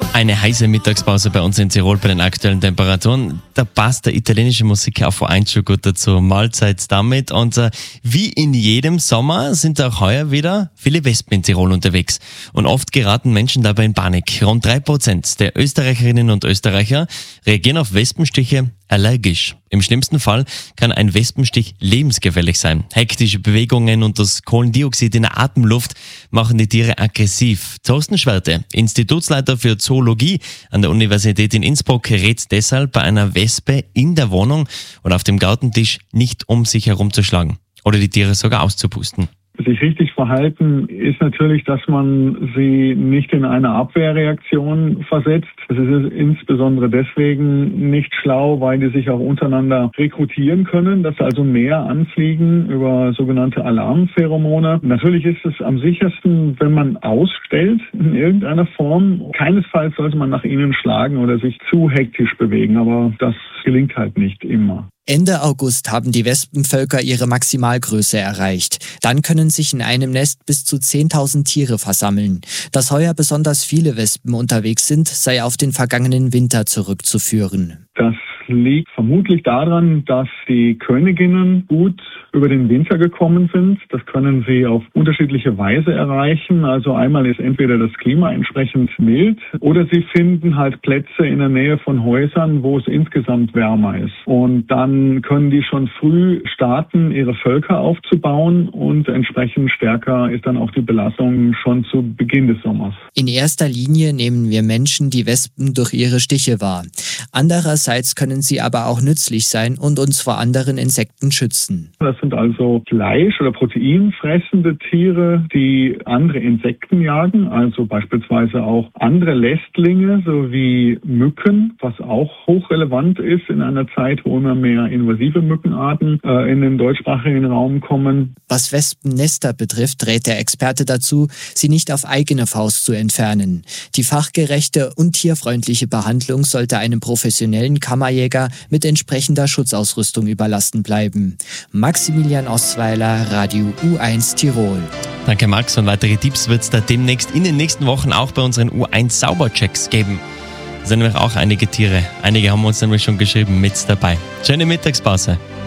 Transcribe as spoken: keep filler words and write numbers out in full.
Eine heiße Mittagspause bei uns in Tirol bei den aktuellen Temperaturen. Da passt der italienische Musik auf eins schon gut dazu. Mahlzeit damit. Und äh, wie in jedem Sommer sind auch heuer wieder viele Wespen in Tirol unterwegs. Und oft geraten Menschen dabei in Panik. Rund drei Prozent der Österreicherinnen und Österreicher reagieren auf Wespenstiche allergisch. Im schlimmsten Fall kann ein Wespenstich lebensgefährlich sein. Hektische Bewegungen und das Kohlendioxid in der Atemluft machen die Tiere aggressiv. Thorsten Schwerte, Institutsleiter für Zoologie an der Universität in Innsbruck, rät deshalb, bei einer Wespe in der Wohnung oder auf dem Gartentisch nicht um sich herumzuschlagen oder die Tiere sogar auszupusten. Sich richtig verhalten ist natürlich, dass man sie nicht in eine Abwehrreaktion versetzt. Das ist insbesondere deswegen nicht schlau, weil die sich auch untereinander rekrutieren können, dass sie also mehr anfliegen über sogenannte Alarmpheromone. Natürlich ist es am sichersten, wenn man ausstellt in irgendeiner Form. Keinesfalls sollte man nach ihnen schlagen oder sich zu hektisch bewegen, aber das gelingt halt nicht immer. Ende August haben die Wespenvölker ihre Maximalgröße erreicht. Dann können sich in einem Nest bis zu zehntausend Tiere versammeln. Dass heuer besonders viele Wespen unterwegs sind, sei auf den vergangenen Winter zurückzuführen. Das liegt vermutlich daran, dass die Königinnen gut über den Winter gekommen sind. Das können sie auf unterschiedliche Weise erreichen. Also einmal ist entweder das Klima entsprechend mild oder sie finden halt Plätze in der Nähe von Häusern, wo es insgesamt wärmer ist. Und dann können die schon früh starten, ihre Völker aufzubauen und entsprechend stärker ist dann auch die Belastung schon zu Beginn des Sommers. In erster Linie nehmen wir Menschen die Wespen durch ihre Stiche wahr. Andererseits können sie aber auch nützlich sein und uns vor anderen Insekten schützen. Das sind also Fleisch- oder Proteinfressende Tiere, die andere Insekten jagen, also beispielsweise auch andere Lästlinge sowie Mücken, was auch hochrelevant ist in einer Zeit, wo immer mehr invasive Mückenarten äh, in den deutschsprachigen Raum kommen. Was Wespennester betrifft, rät der Experte dazu, sie nicht auf eigene Faust zu entfernen. Die fachgerechte und tierfreundliche Behandlung sollte einem professionellen Kammerjäger mit entsprechender Schutzausrüstung überlassen bleiben. Maximilian Ostweiler, Radio U eins Tirol. Danke Max, und weitere Tipps wird es da demnächst in den nächsten Wochen auch bei unseren U eins Sauberchecks geben. Da sind nämlich auch einige Tiere. Einige haben uns nämlich schon geschrieben mit dabei. Schöne Mittagspause.